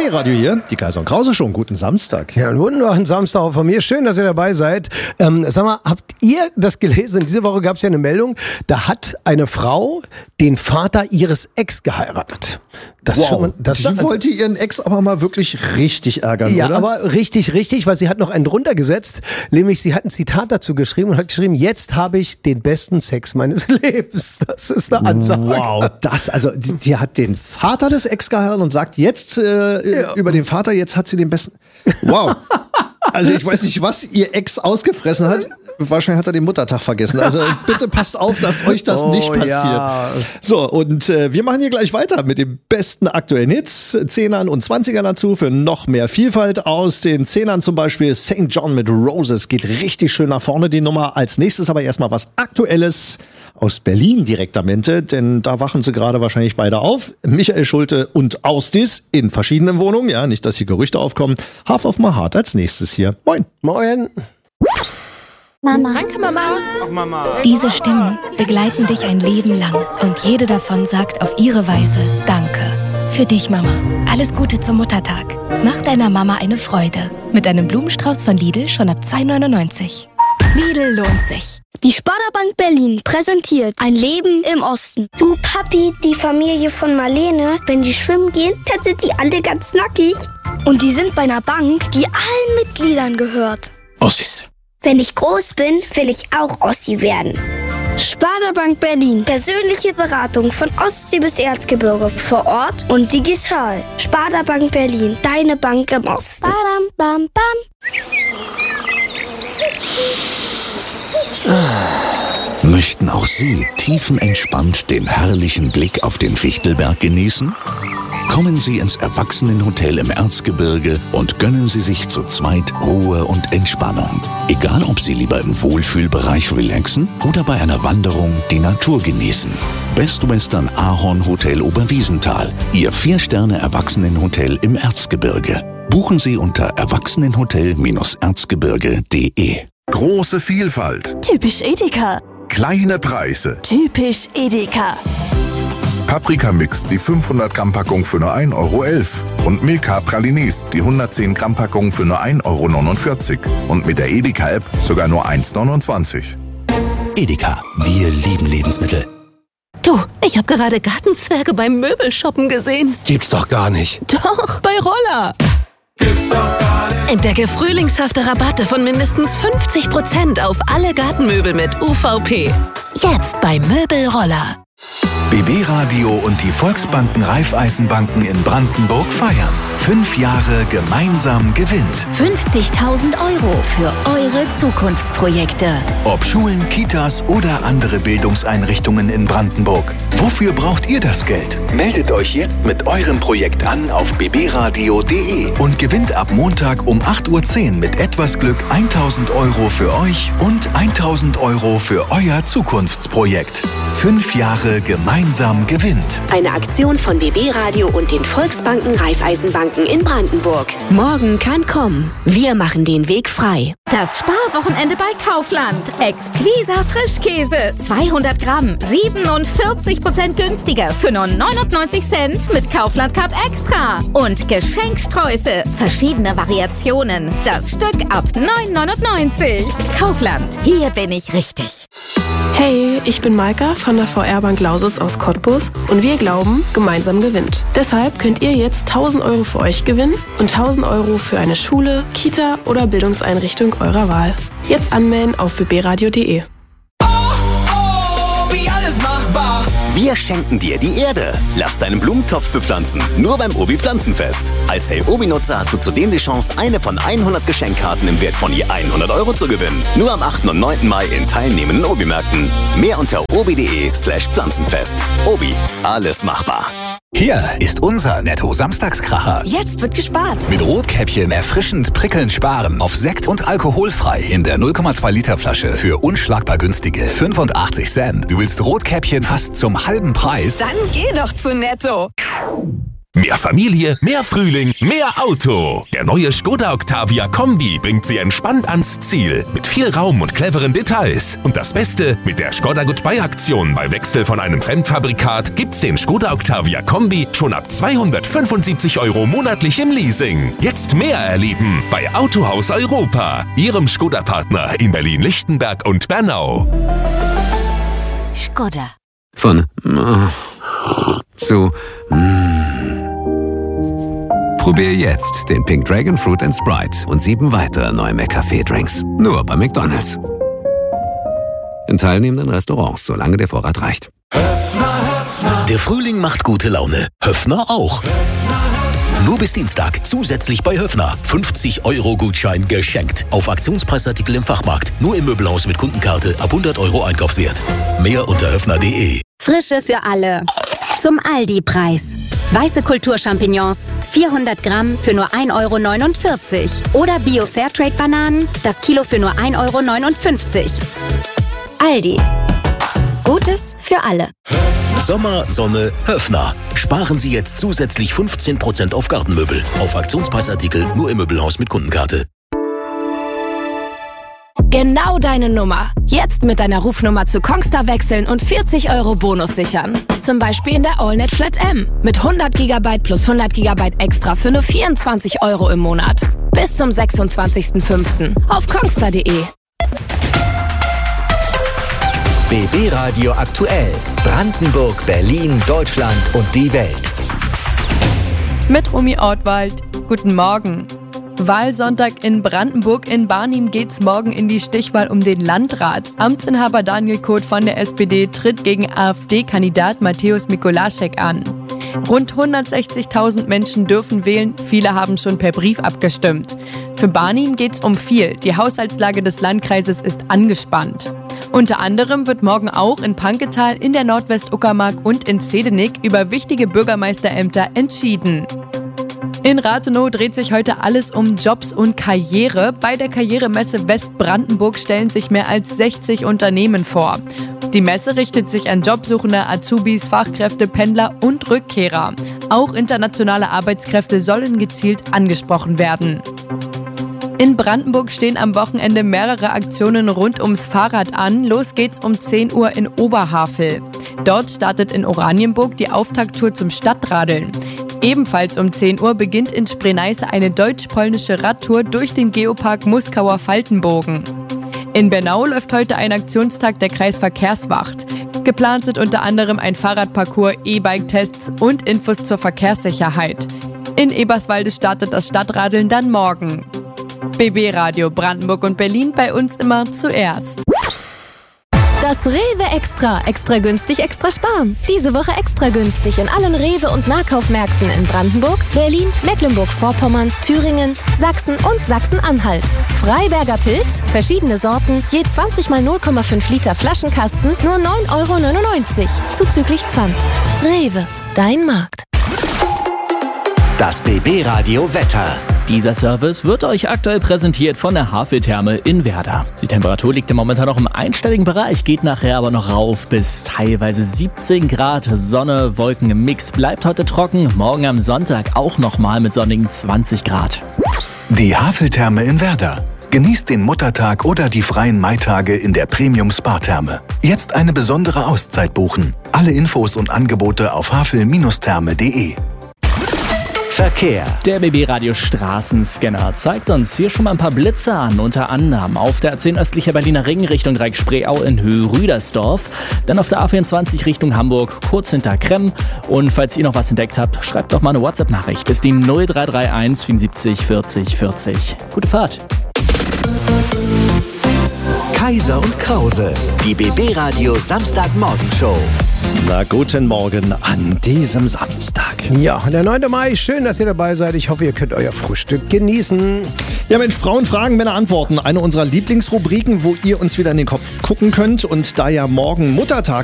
Hi, Radio hier, die Kaiser und Krause Show. Guten Samstag. Ja, einen wunderbaren Samstag auch von mir. Schön, dass ihr dabei seid. Sag mal, habt ihr das gelesen? Diese Woche gab es ja eine Meldung, da hat eine Frau den Vater ihres Ex geheiratet. Das wow, die wollte ihren Ex aber mal wirklich richtig ärgern, ja, oder? Ja, aber richtig, weil sie hat noch einen drunter gesetzt. Nämlich, sie hat ein Zitat dazu geschrieben und hat geschrieben, jetzt habe ich den besten Sex meines Lebens. Das ist eine Ansage. Wow, die hat den Vater des Ex geheiratet und sagt jetzt über den Vater, jetzt hat sie den besten. Wow. Also ich weiß nicht, was ihr Ex ausgefressen hat. Wahrscheinlich hat er den Muttertag vergessen. Also bitte passt auf, dass euch das nicht passiert. Ja. So, und wir machen hier gleich weiter mit den besten aktuellen Hits, 10ern und 20ern dazu, für noch mehr Vielfalt. Aus den 10ern zum Beispiel St. John mit Roses. Geht richtig schön nach vorne, die Nummer. Als nächstes aber erstmal was Aktuelles aus Berlin direktamente, denn da wachen sie gerade wahrscheinlich beide auf. Michael Schulte und Austis in verschiedenen Wohnungen. Ja, nicht, dass hier Gerüchte aufkommen. Half of My Heart als nächstes hier. Moin. Moin. Mama. Danke, Mama. Ach, Mama. Diese Stimmen begleiten dich ein Leben lang und jede davon sagt auf ihre Weise Danke. Für dich, Mama. Alles Gute zum Muttertag. Mach deiner Mama eine Freude. Mit einem Blumenstrauß von Lidl schon ab 2,99 €. Lidl lohnt sich. Die Sparda-Bank Berlin präsentiert ein Leben im Osten. Du Papi, die Familie von Marlene, wenn die schwimmen gehen, dann sind die alle ganz nackig. Und die sind bei einer Bank, die allen Mitgliedern gehört. Ossis. Wenn ich groß bin, will ich auch Ossi werden. Sparda-Bank Berlin. Persönliche Beratung von Ostsee bis Erzgebirge. Vor Ort und digital. Sparda-Bank Berlin. Deine Bank im Osten. Badam, bam, bam. Möchten auch Sie tiefenentspannt den herrlichen Blick auf den Fichtelberg genießen? Kommen Sie ins Erwachsenenhotel im Erzgebirge und gönnen Sie sich zu zweit Ruhe und Entspannung. Egal, ob Sie lieber im Wohlfühlbereich relaxen oder bei einer Wanderung die Natur genießen. Best Western Ahorn Hotel Oberwiesenthal, Ihr 4-Sterne-Erwachsenenhotel im Erzgebirge. Buchen Sie unter erwachsenenhotel-erzgebirge.de. Große Vielfalt. Typisch Edeka. Kleine Preise. Typisch Edeka. Paprika-Mix, die 500-Gramm-Packung für nur 1,11 € und Milka Pralines, die 110-Gramm-Packung für nur 1,49 € und mit der Edeka-App sogar nur 1,29 €. Edeka, wir lieben Lebensmittel. Du, ich habe gerade Gartenzwerge beim Möbelshoppen gesehen. Gibt's doch gar nicht. Doch, bei Roller. Gibt's doch gar nicht. Entdecke frühlingshafte Rabatte von mindestens 50% auf alle Gartenmöbel mit UVP. Jetzt bei Möbelroller. BB Radio und die Volksbanken Raiffeisenbanken in Brandenburg feiern. 5 Jahre gemeinsam gewinnt. 50.000 € für eure Zukunftsprojekte. Ob Schulen, Kitas oder andere Bildungseinrichtungen in Brandenburg. Wofür braucht ihr das Geld? Meldet euch jetzt mit eurem Projekt an auf bbradio.de und gewinnt ab Montag um 8:10 Uhr mit etwas Glück 1.000 € für euch und 1.000 € für euer Zukunftsprojekt. 5 Jahre gemeinsam gewinnt. Eine Aktion von BB Radio und den Volksbanken Raiffeisenbanken in Brandenburg. Morgen kann kommen. Wir machen den Weg frei. Das Sparwochenende bei Kaufland. Exquisa Frischkäse. 200 Gramm. 47% günstiger für nur 99 Cent mit Kaufland Card Extra. Und Geschenksträuße. Verschiedene Variationen. Das Stück ab 9,99 €. Kaufland. Hier bin ich richtig. Hey, ich bin Maika von der VR-Bank Lausitz aus Cottbus und wir glauben, gemeinsam gewinnt. Deshalb könnt ihr jetzt 1.000 € für euch gewinnen und 1.000 € für eine Schule, Kita oder Bildungseinrichtung eurer Wahl. Jetzt anmelden auf bbradio.de. Wir schenken dir die Erde. Lass deinen Blumentopf bepflanzen. Nur beim Obi Pflanzenfest. Als Hey Obi-Nutzer hast du zudem die Chance, eine von 100 Geschenkkarten im Wert von je 100 € zu gewinnen. Nur am 8. und 9. Mai in teilnehmenden Obi-Märkten. Mehr unter obi.de/Pflanzenfest. Obi, alles machbar. Hier ist unser Netto-Samstagskracher. Jetzt wird gespart. Mit Rotkäppchen erfrischend prickelnd sparen. Auf Sekt und alkoholfrei in der 0,2 Liter Flasche für unschlagbar günstige 85 Cent. Du willst Rotkäppchen fast zum halben Preis? Dann geh doch zu Netto. Mehr Familie, mehr Frühling, mehr Auto. Der neue Skoda Octavia Kombi bringt Sie entspannt ans Ziel. Mit viel Raum und cleveren Details. Und das Beste, mit der Skoda Goodbye-Aktion bei Wechsel von einem Fremdfabrikat gibt's den Skoda Octavia Kombi schon ab 275 € monatlich im Leasing. Jetzt mehr erleben bei Autohaus Europa. Ihrem Skoda-Partner in Berlin-Lichtenberg und Bernau. Skoda. Von zu Probier jetzt den Pink Dragon Fruit & Sprite und 7 weitere neue McCafé-Drinks. Nur bei McDonald's. In teilnehmenden Restaurants, solange der Vorrat reicht. Der Frühling macht gute Laune. Höffner auch. Nur bis Dienstag zusätzlich bei Höffner 50 € Gutschein geschenkt. Auf Aktionspreisartikel im Fachmarkt. Nur im Möbelhaus mit Kundenkarte ab 100 € Einkaufswert. Mehr unter höffner.de. Frische für alle. Zum Aldi-Preis. Weiße Kulturchampignons, 400 Gramm für nur 1,49 € Oder Bio-Fairtrade-Bananen, das Kilo für nur 1,59 €. Aldi. Gutes für alle. Sommer, Sonne, Höffner. Sparen Sie jetzt zusätzlich 15% auf Gartenmöbel. Auf Aktionspreisartikel nur im Möbelhaus mit Kundenkarte. Genau deine Nummer. Jetzt mit deiner Rufnummer zu Kongstar wechseln und 40 € Bonus sichern. Zum Beispiel in der AllNet Flat M. Mit 100 GB plus 100 GB extra für nur 24 € im Monat. Bis zum 26.05. auf kongstar.de. BB Radio aktuell. Brandenburg, Berlin, Deutschland und die Welt. Mit Romy Ortwald. Guten Morgen. Wahlsonntag in Brandenburg. In Barnim geht's morgen in die Stichwahl um den Landrat. Amtsinhaber Daniel Koth von der SPD tritt gegen AfD-Kandidat Mateusz Mikolaschek an. Rund 160.000 Menschen dürfen wählen, viele haben schon per Brief abgestimmt. Für Barnim geht's um viel. Die Haushaltslage des Landkreises ist angespannt. Unter anderem wird morgen auch in Panketal, in der Nordwestuckermark und in Zedenik über wichtige Bürgermeisterämter entschieden. In Rathenow dreht sich heute alles um Jobs und Karriere. Bei der Karrieremesse Westbrandenburg stellen sich mehr als 60 Unternehmen vor. Die Messe richtet sich an Jobsuchende, Azubis, Fachkräfte, Pendler und Rückkehrer. Auch internationale Arbeitskräfte sollen gezielt angesprochen werden. In Brandenburg stehen am Wochenende mehrere Aktionen rund ums Fahrrad an. Los geht's um 10 Uhr in Oberhavel. Dort startet in Oranienburg die Auftakttour zum Stadtradeln. Ebenfalls um 10 Uhr beginnt in Spree-Neiße eine deutsch-polnische Radtour durch den Geopark Muskauer Faltenbogen. In Bernau läuft heute ein Aktionstag der Kreisverkehrswacht. Geplant sind unter anderem ein Fahrradparcours, E-Bike-Tests und Infos zur Verkehrssicherheit. In Eberswalde startet das Stadtradeln dann morgen. BB Radio Brandenburg und Berlin, bei uns immer zuerst. Das Rewe Extra. Extra günstig, extra sparen. Diese Woche extra günstig in allen Rewe- und Nahkaufmärkten in Brandenburg, Berlin, Mecklenburg-Vorpommern, Thüringen, Sachsen und Sachsen-Anhalt. Freiberger Pilz, verschiedene Sorten, je 20 mal 0,5 Liter Flaschenkasten, nur 9,99 € zuzüglich Pfand. Rewe, dein Markt. Das BB Radio Wetter. Dieser Service wird euch aktuell präsentiert von der Haveltherme in Werder. Die Temperatur liegt momentan noch im einstelligen Bereich, geht nachher aber noch rauf bis teilweise 17 Grad. Sonne, Wolken im Mix, bleibt heute trocken. Morgen am Sonntag auch nochmal mit sonnigen 20 Grad. Die Haveltherme in Werder. Genießt den Muttertag oder die freien Maitage in der Premium-Spa-Therme. Jetzt eine besondere Auszeit buchen. Alle Infos und Angebote auf havel-therme.de. Verkehr. Der BB-Radio Straßenscanner zeigt uns hier schon mal ein paar Blitze an, unter anderem auf der A10 östlicher Berliner Ring Richtung Dreieck-Spreeau in Höhe Rüdersdorf, dann auf der A24 Richtung Hamburg, kurz hinter Kremm. Und falls ihr noch was entdeckt habt, schreibt doch mal eine WhatsApp-Nachricht. Ist die 0331 74 40 40. Gute Fahrt. Kaiser und Krause. Die BB Radio Samstagmorgenshow. Na, guten Morgen an diesem Samstag. Ja, der 9. Mai. Schön, dass ihr dabei seid. Ich hoffe, ihr könnt euer Frühstück genießen. Ja, Mensch, Frauen fragen, Männer antworten. Eine unserer Lieblingsrubriken, wo ihr uns wieder in den Kopf gucken könnt. Und da ja morgen Muttertag